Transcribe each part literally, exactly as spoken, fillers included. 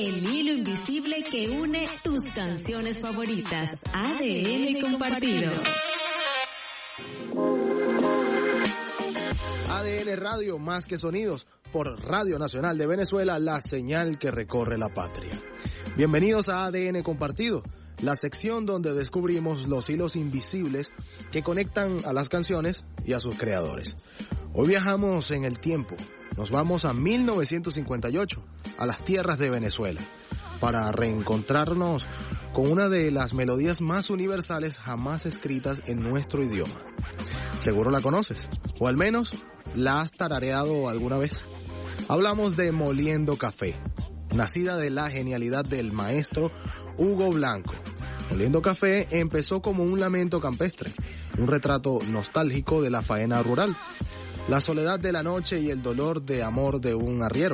El hilo invisible que une tus canciones favoritas. A D N compartido. A D N Radio, más que sonidos, por Radio Nacional de Venezuela, la señal que recorre la patria. Bienvenidos a A D N Compartido, la sección donde descubrimos los hilos invisibles que conectan a las canciones y a sus creadores. Hoy viajamos en el tiempo, nos vamos a mil novecientos cincuenta y ocho, a las tierras de Venezuela, para reencontrarnos con una de las melodías más universales jamás escritas en nuestro idioma. Seguro la conoces, o al menos la has tarareado alguna vez. Hablamos de Moliendo Café, nacida de la genialidad del maestro Hugo Blanco. Moliendo Café empezó como un lamento campestre, un retrato nostálgico de la faena rural, la soledad de la noche y el dolor de amor de un arriero.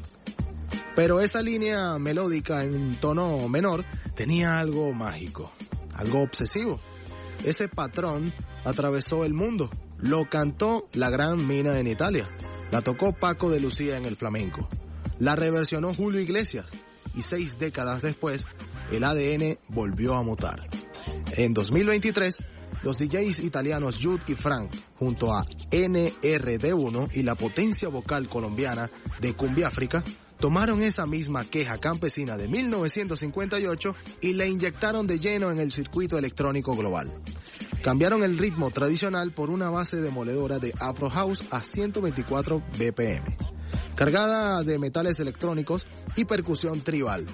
Pero esa línea melódica en un tono menor tenía algo mágico, algo obsesivo. Ese patrón atravesó el mundo, lo cantó la Gran Mina en Italia, la tocó Paco de Lucía en el flamenco, la reversionó Julio Iglesias y seis décadas después el A D N volvió a mutar. En dos mil veintitrés, los D Js italianos Jude y Frank, junto a N R D uno y la potencia vocal colombiana de Cumbiáfrica, tomaron esa misma queja campesina de mil novecientos cincuenta y ocho y la inyectaron de lleno en el circuito electrónico global. Cambiaron el ritmo tradicional por una base demoledora de Afro House a ciento veinticuatro B P M, cargada de metales electrónicos y percusión tribal.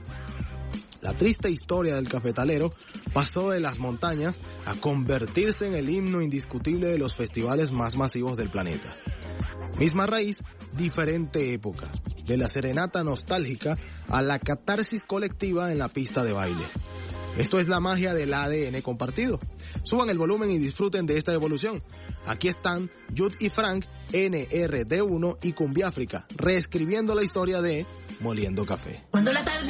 La triste historia del cafetalero pasó de las montañas a convertirse en el himno indiscutible de los festivales más masivos del planeta. Misma raíz, diferente época, de la serenata nostálgica a la catarsis colectiva en la pista de baile. Esto es la magia del A D N compartido. Suban el volumen y disfruten de esta evolución. Aquí están Jude y Frank, N R D uno y Cumbiáfrica, reescribiendo la historia de Moliendo Café. Cuando la tarde